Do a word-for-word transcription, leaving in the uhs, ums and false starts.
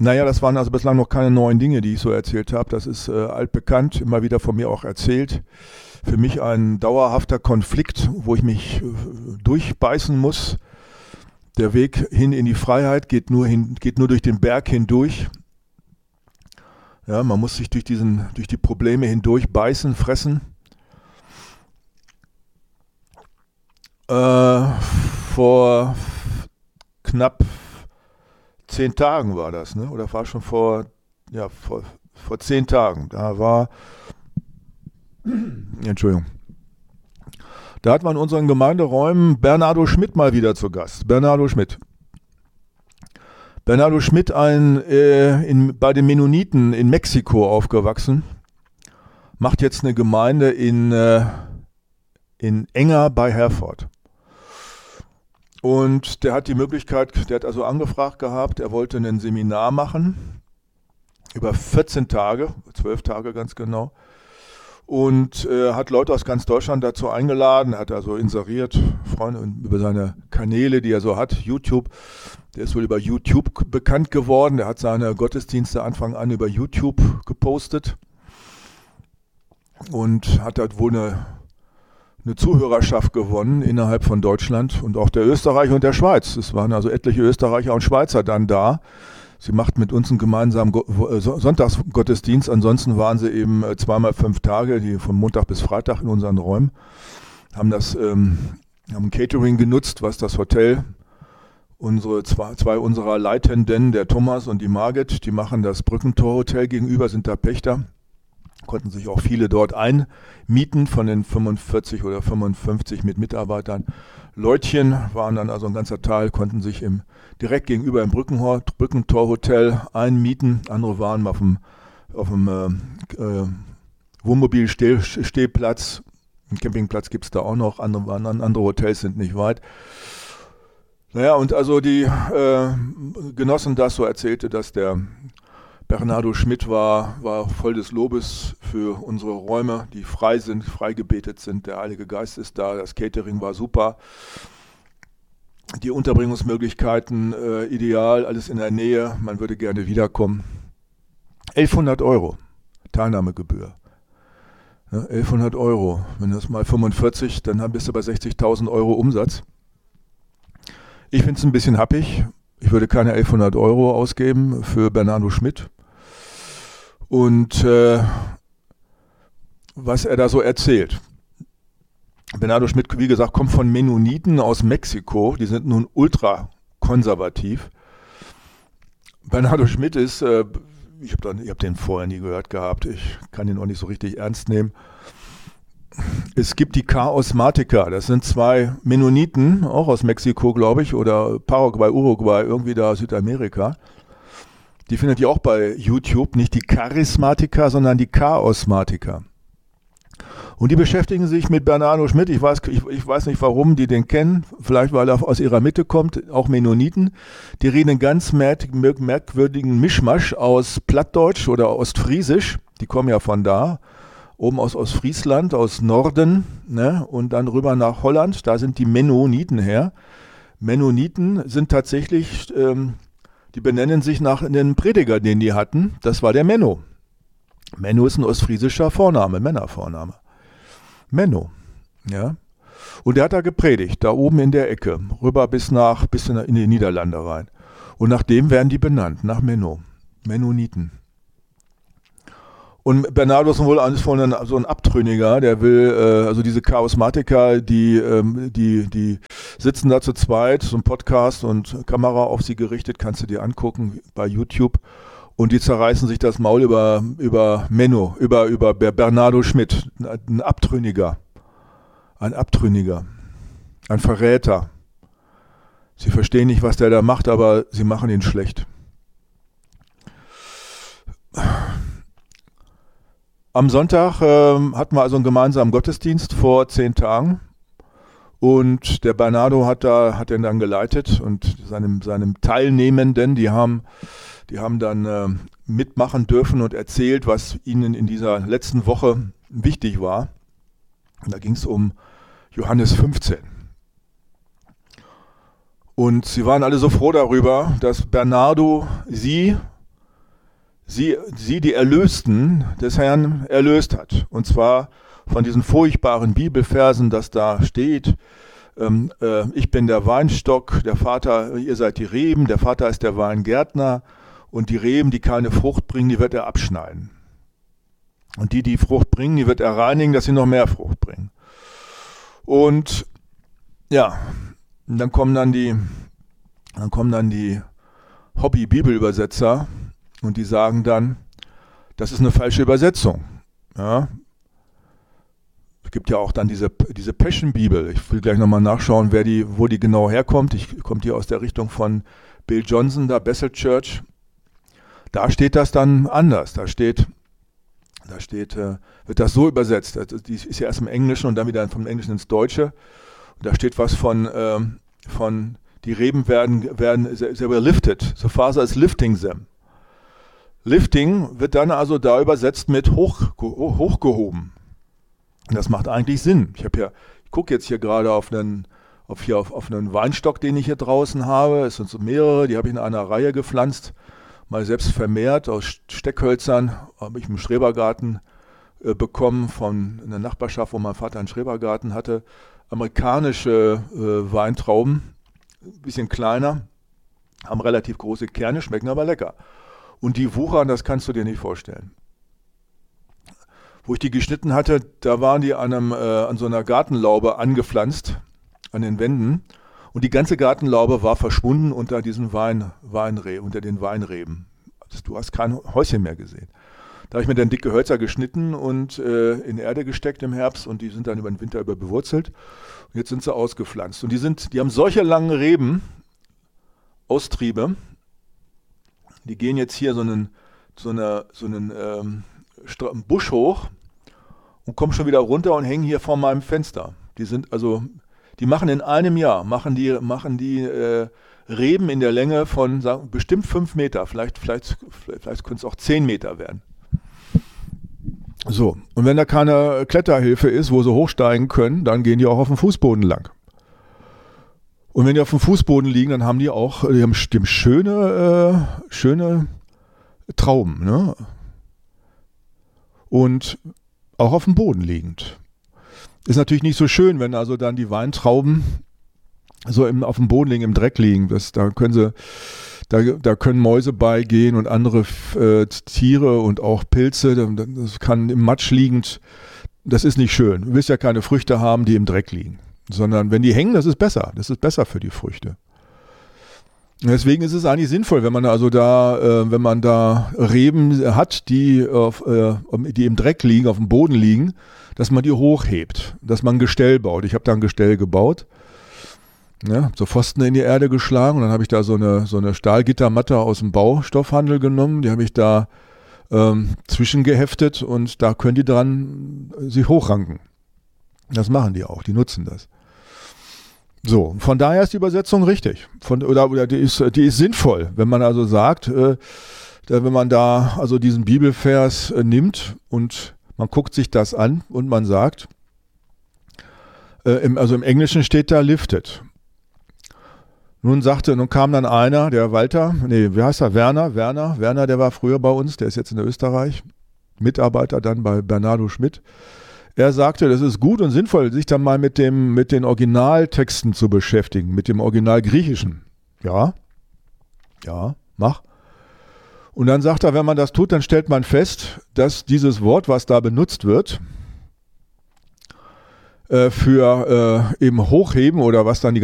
Naja, das waren also bislang noch keine neuen Dinge, die ich so erzählt habe. Das ist äh, altbekannt, immer wieder von mir auch erzählt. Für mich ein dauerhafter Konflikt, wo ich mich äh, durchbeißen muss. Der Weg hin in die Freiheit geht nur, hin, geht nur durch den Berg hindurch. Ja, man muss sich durch, diesen, durch die Probleme hindurch beißen, fressen. Äh, vor knapp zehn Tagen war das, ne? Oder war schon vor, ja, vor, vor zehn Tagen. Da war, Entschuldigung, da hat man in unseren Gemeinderäumen Bernardo Schmidt mal wieder zu Gast. Bernardo Schmidt. Bernardo Schmidt, ein, äh, in, bei den Mennoniten in Mexiko aufgewachsen, macht jetzt eine Gemeinde in, äh, in Enger bei Herford. Und der hat die Möglichkeit, der hat also angefragt gehabt, er wollte ein Seminar machen, über vierzehn Tage, zwölf Tage ganz genau, und äh, hat Leute aus ganz Deutschland dazu eingeladen, hat also inseriert, Freunde über seine Kanäle, die er so hat, YouTube. Der ist wohl über YouTube bekannt geworden, der hat seine Gottesdienste Anfang an über YouTube gepostet und hat halt wohl eine eine Zuhörerschaft gewonnen innerhalb von Deutschland und auch der Österreicher und der Schweiz. Es waren also etliche Österreicher und Schweizer dann da. Sie machten mit uns einen gemeinsamen Go- Sonntagsgottesdienst. Ansonsten waren sie eben zweimal fünf Tage, die von Montag bis Freitag in unseren Räumen, haben das ähm, haben Catering genutzt, was das Hotel, unsere zwei, zwei unserer Leitenden, der Thomas und die Margit, die machen das Brückentor-Hotel gegenüber, sind da Pächter. Konnten sich auch viele dort einmieten von den fünfundvierzig oder fünfundfünfzig mit Mitarbeitern. Leutchen waren dann also ein ganzer Teil, konnten sich im, direkt gegenüber im Brückentor-Hotel einmieten. Andere waren auf dem, auf dem äh, äh, Wohnmobilstehplatz. Einen Campingplatz gibt es da auch noch. Andere, waren, andere Hotels sind nicht weit. Naja, und also die äh, genossen das, so erzählte, dass der Bernardo Schmidt war, war voll des Lobes für unsere Räume, die frei sind, frei gebetet sind. Der Heilige Geist ist da, das Catering war super. Die Unterbringungsmöglichkeiten äh, ideal, alles in der Nähe, man würde gerne wiederkommen. elfhundert Euro Teilnahmegebühr. Ja, elfhundert Euro, wenn das mal fünfundvierzig, dann bist du bei sechzigtausend Euro Umsatz. Ich finde es ein bisschen happig. Ich würde keine elfhundert Euro ausgeben für Bernardo Schmidt. Und äh, was er da so erzählt. Bernardo Schmidt, wie gesagt, kommt von Mennoniten aus Mexiko. Die sind nun ultra konservativ. Bernardo Schmidt ist, äh, ich habe hab den vorher nie gehört gehabt. Ich kann ihn auch nicht so richtig ernst nehmen. Es gibt die Charismatiker, das sind zwei Mennoniten, auch aus Mexiko, glaube ich, oder Paraguay, Uruguay, irgendwie da Südamerika. Die findet ihr auch bei YouTube, nicht die Charismatiker, sondern die Chaosmatiker. Und die beschäftigen sich mit Bernardo Schmidt, ich weiß, ich, ich weiß nicht, warum die den kennen, vielleicht weil er aus ihrer Mitte kommt, auch Mennoniten. Die reden einen ganz merk- merkwürdigen Mischmasch aus Plattdeutsch oder Ostfriesisch, die kommen ja von da. Oben aus Ostfriesland, aus Norden, ne, und dann rüber nach Holland, da sind die Mennoniten her. Mennoniten sind tatsächlich, ähm, die benennen sich nach einem Prediger, den die hatten, das war der Menno. Menno ist ein ostfriesischer Vorname, Männervorname. Menno, ja. Und der hat da gepredigt, da oben in der Ecke, rüber bis nach, bis in die Niederlande rein. Und nach dem werden die benannt, nach Menno, Mennoniten. Und Bernardo ist wohl ein, so ein Abtrünniger, der will, äh, also diese Charismatiker, die, ähm, die, die sitzen da zu zweit, so ein Podcast und Kamera auf sie gerichtet, kannst du dir angucken bei YouTube. Und die zerreißen sich das Maul über, über Menno, über, über Bernardo Schmidt, ein Abtrünniger, ein Abtrünniger, ein Verräter. Sie verstehen nicht, was der da macht, aber sie machen ihn schlecht. Am Sonntag ähm, hatten wir also einen gemeinsamen Gottesdienst vor zehn Tagen und der Bernardo hat da hat den dann geleitet und seinem, seinem Teilnehmenden, die haben, die haben dann äh, mitmachen dürfen und erzählt, was ihnen in dieser letzten Woche wichtig war. Und da ging es um Johannes fünfzehn. Und sie waren alle so froh darüber, dass Bernardo sie sie, sie die Erlösten des Herrn erlöst hat. Und zwar von diesen furchtbaren Bibelversen, dass da steht, ähm, äh, ich bin der Weinstock, der Vater, ihr seid die Reben, der Vater ist der Weingärtner und die Reben, die keine Frucht bringen, die wird er abschneiden. Und die, die Frucht bringen, die wird er reinigen, dass sie noch mehr Frucht bringen. Und ja, dann kommen dann die, dann kommen dann die Hobby-Bibelübersetzer und die sagen dann, das ist eine falsche Übersetzung. Ja. Es gibt ja auch dann diese, diese Passion-Bibel. Ich will gleich nochmal nachschauen, wer die, wo die genau herkommt. Ich kommt die aus der Richtung von Bill Johnson, da Bethel Church. Da steht das dann anders. Da steht, da steht, äh, wird das so übersetzt. Die ist ja erst im Englischen und dann wieder vom Englischen ins Deutsche. Und da steht was von, ähm, von die Reben werden, werden, they were lifted. The Father is lifting them. Lifting wird dann also da übersetzt mit hoch, hochgehoben. Das macht eigentlich Sinn. Ich habe ja, ich gucke jetzt hier gerade auf einen, auf hier auf, auf einen Weinstock, den ich hier draußen habe. Es sind so mehrere, die habe ich in einer Reihe gepflanzt, mal selbst vermehrt aus Steckhölzern, habe ich im Schrebergarten äh, bekommen von einer Nachbarschaft, wo mein Vater einen Schrebergarten hatte. Amerikanische äh, Weintrauben, ein bisschen kleiner, haben relativ große Kerne, schmecken aber lecker. Und die wuchern, das kannst du dir nicht vorstellen. Wo ich die geschnitten hatte, da waren die an, einem, äh, an so einer Gartenlaube angepflanzt, an den Wänden. Und die ganze Gartenlaube war verschwunden unter diesen Wein, Weinre, unter den Weinreben. Also du hast kein Häuschen mehr gesehen. Da habe ich mir dann dicke Hölzer geschnitten und äh, in Erde gesteckt im Herbst und die sind dann über den Winter über bewurzelt. Und jetzt sind sie ausgepflanzt. Und die, sind, die haben solche langen Reben, Austriebe, die gehen jetzt hier so einen, so eine, so einen ähm, Busch hoch und kommen schon wieder runter und hängen hier vor meinem Fenster. Die sind also, die machen in einem Jahr, machen die, machen die äh, Reben in der Länge von sagen, bestimmt fünf Meter, vielleicht, vielleicht, vielleicht können es auch zehn Meter werden. So, und wenn da keine Kletterhilfe ist, wo sie hochsteigen können, dann gehen die auch auf dem Fußboden lang. Und wenn die auf dem Fußboden liegen, dann haben die auch, die haben, die haben schöne, äh, schöne Trauben, ne? Und auch auf dem Boden liegend. Ist natürlich nicht so schön, wenn also dann die Weintrauben so im, auf dem Boden liegen, im Dreck liegen. Das, da können sie, da, da können Mäuse beigehen und andere äh, Tiere und auch Pilze. Das kann im Matsch liegend, das ist nicht schön. Du willst ja keine Früchte haben, die im Dreck liegen. Sondern wenn die hängen, das ist besser. Das ist besser für die Früchte. Deswegen ist es eigentlich sinnvoll, wenn man also da, äh, wenn man da Reben hat, die, auf, äh, die im Dreck liegen, auf dem Boden liegen, dass man die hochhebt, dass man ein Gestell baut. Ich habe da ein Gestell gebaut, ja, so Pfosten in die Erde geschlagen und dann habe ich da so eine, so eine Stahlgittermatte aus dem Baustoffhandel genommen, die habe ich da ähm, zwischengeheftet und da können die dran sich hochranken. Das machen die auch, die nutzen das. So, von daher ist die Übersetzung richtig. Von, oder oder die, ist, die ist sinnvoll, wenn man also sagt, äh, wenn man da also diesen Bibelvers äh, nimmt und man guckt sich das an und man sagt, äh, im, also im Englischen steht da lifted. Nun sagte, nun kam dann einer, der Walter, nee, wie heißt er, Werner, Werner, Werner, der war früher bei uns, der ist jetzt in Österreich, Mitarbeiter dann bei Bernardo Schmidt. Er sagte, das ist gut und sinnvoll, sich dann mal mit dem, mit den Originaltexten zu beschäftigen, mit dem Originalgriechischen. Ja, ja, mach. Und dann sagt er, wenn man das tut, dann stellt man fest, dass dieses Wort, was da benutzt wird, äh, für äh, eben Hochheben oder was dann die